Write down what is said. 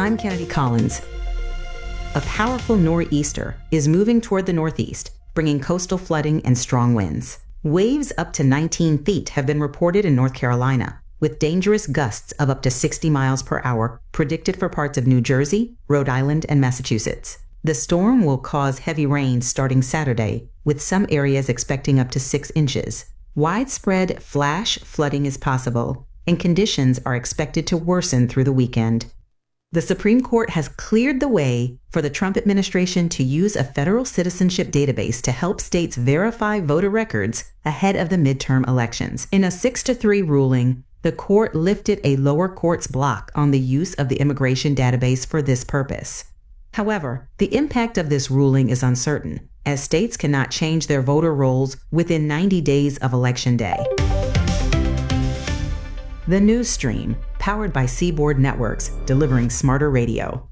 I'm Kennedy Collins. A powerful nor'easter is moving toward the northeast, bringing coastal flooding and strong winds. Waves up to 19 feet have been reported in North Carolina, with dangerous gusts of up to 60 miles per hour predicted for parts of New Jersey, Rhode Island, and Massachusetts. The storm will cause heavy rain starting Saturday, with some areas expecting up to 6 inches. Widespread flash flooding is possible, and conditions are expected to worsen through the weekend. The Supreme Court has cleared the way for the Trump administration to use a federal citizenship database to help states verify voter records ahead of the midterm elections. In a 6-3 ruling, the court lifted a lower court's block on the use of the immigration database for this purpose. However, the impact of this ruling is uncertain, as states cannot change their voter rolls within 90 days of Election Day. The News Stream, powered by Seaboard Networks, delivering smarter radio.